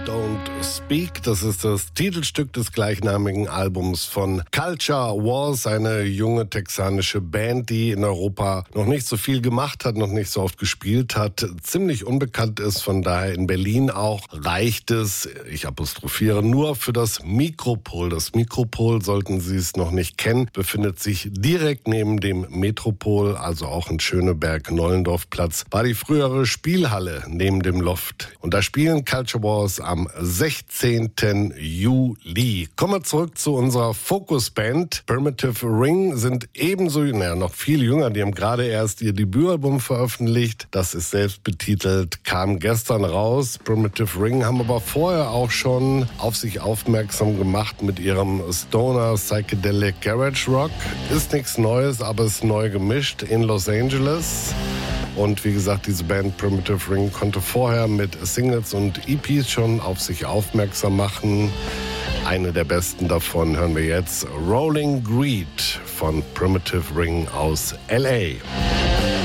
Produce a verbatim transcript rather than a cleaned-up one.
Don't Speak, das ist das Titelstück des gleichnamigen Albums von Culture Wars, eine junge texanische Band, die in Europa noch nicht so viel gemacht hat, noch nicht so oft gespielt hat, ziemlich unbekannt ist, von daher in Berlin auch reicht es, ich apostrophiere, nur für das Mikropol. Das Mikropol, sollten Sie es noch nicht kennen, befindet sich direkt neben dem Metropol, also auch in Schöneberg-Nollendorf-Platz, war die frühere Spielhalle neben dem Loft. Und da spielen Culture Wars am sechzehnten Juli. Kommen wir zurück zu unserer Focus-Band. Primitive Ring sind ebenso, naja, noch viel jünger. Die haben gerade erst ihr Debütalbum veröffentlicht. Das ist selbst betitelt, kam gestern raus. Primitive Ring haben aber vorher auch schon auf sich aufmerksam gemacht mit ihrem Stoner Psychedelic Garage Rock. Ist nichts Neues, aber ist neu gemischt in Los Angeles. Und wie gesagt, diese Band Primitive Ring konnte vorher mit Singles und E Ps schon auf sich aufmerksam machen. Eine der besten davon hören wir jetzt, Rolling Greed von Primitive Ring aus L A.